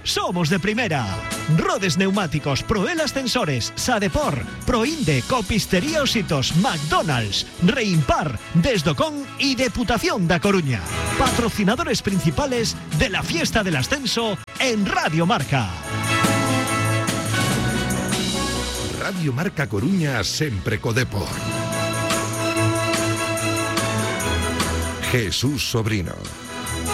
somos de primera. Rodes Neumáticos, Proel Ascensores, Sadepor, Proinde, Copistería Ositos, McDonald's, Reimpar, Desdocón y Deputación da Coruña. Patrocinadores principales de la fiesta del ascenso en Radio Marca. Radio Marca Coruña, sempre co Depor. Jesús Sobrino.